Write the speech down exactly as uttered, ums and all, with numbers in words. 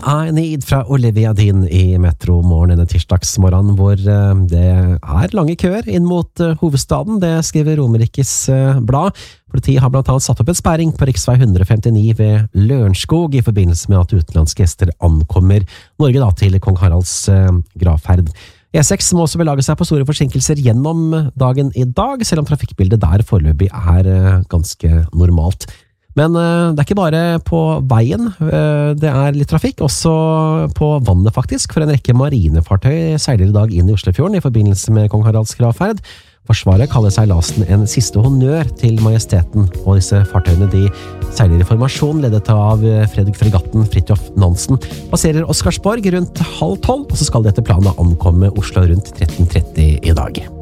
I Need fra Olivia Dean i Metro Morgen denne tirsdagsmorgen, hvor det er lange køer inn mot hovedstaden. Det skriver Romerikes Blad. Politiet har blant annet satt opp et sperring på riksvei one fifty-nine ved Lørenskog i forbindelse med at utenlandske gjester ankommer Norge da, til Kong Haralds gravferd. E seks må også belage seg på store forsinkelser gjennom dagen i dag, selv om trafikkbildet der foreløpig er ganske normalt. Men uh, det er ikke bare på veien uh, det er litt trafikk, også på vannet faktisk, for en rekke marinefartøy seiler i dag inn i Oslofjorden i forbindelse med Kong Haralds gravferd. Forsvaret kaller seilasen en siste honnør til majesteten, og disse fartøyene de seiler i formasjon ledet av Fredrik Fregatten Fridtjof Nansen. Passerer Oscarsborg rundt halv tolv, og så skal det etter planen ankomme Oslo rundt tretten tretti i dag.